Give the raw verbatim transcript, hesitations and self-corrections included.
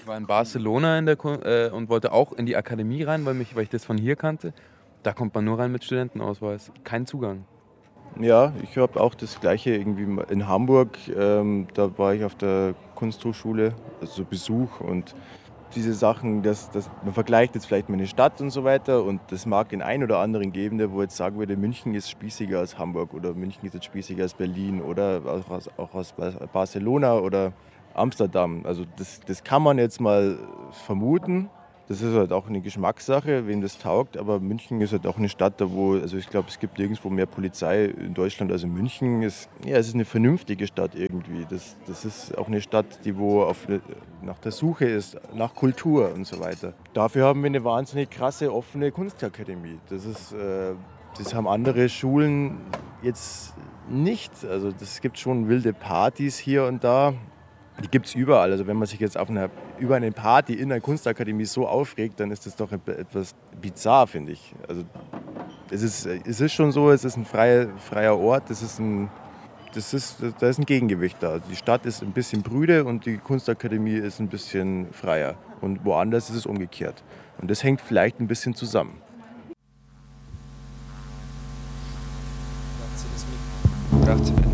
Ich war in Barcelona in der Kun äh, und wollte auch in die Akademie rein, weil mich weil ich das von hier kannte. Da kommt man nur rein mit Studentenausweis. Kein Zugang. Ja, ich habe auch das Gleiche irgendwie mal in Hamburg. Ähm, da war ich auf der Kunsthochschule, also so Besuch und diese Sachen, dass, dass man vergleicht jetzt vielleicht mal eine Stadt und so weiter und das mag den einen oder anderen geben, der wo jetzt sagen würde, München ist spießiger als Hamburg oder München ist jetzt spießiger als Berlin oder auch aus, auch aus Barcelona oder Amsterdam. Also das, das kann man jetzt mal vermuten. Das ist halt auch eine Geschmackssache, wem das taugt, aber München ist halt auch eine Stadt, da wo, also ich glaube, es gibt nirgendwo mehr Polizei in Deutschland als in München. Es, ja, es ist eine vernünftige Stadt irgendwie. Das, das ist auch eine Stadt, die wo auf, nach der Suche ist, nach Kultur und so weiter. Dafür haben wir eine wahnsinnig krasse, offene Kunstakademie. Das ist, äh, das haben andere Schulen jetzt nicht. Also das gibt schon wilde Partys hier und da. Die gibt es überall. Also wenn man sich jetzt auf einer, über eine Party in einer Kunstakademie so aufregt, dann ist das doch etwas bizarr, finde ich. Also es ist, es ist schon so, es ist ein freier, freier Ort, das ist ein, das ist, da ist ein Gegengewicht da. Die Stadt ist ein bisschen prüde und die Kunstakademie ist ein bisschen freier. Und woanders ist es umgekehrt. Und das hängt vielleicht ein bisschen zusammen. Grazie.